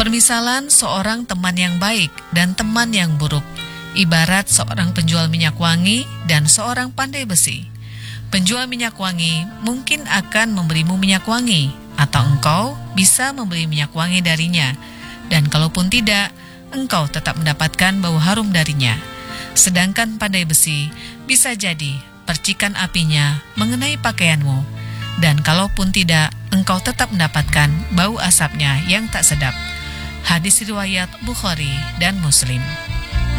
Permisalan seorang teman yang baik dan teman yang buruk, ibarat seorang penjual minyak wangi dan seorang pandai besi. Penjual minyak wangi mungkin akan memberimu minyak wangi, atau engkau bisa membeli minyak wangi darinya, dan kalaupun tidak, engkau tetap mendapatkan bau harum darinya. Sedangkan pandai besi bisa jadi percikan apinya mengenai pakaianmu, dan kalaupun tidak, engkau tetap mendapatkan bau asapnya yang tak sedap. Hadis riwayat Bukhari dan Muslim.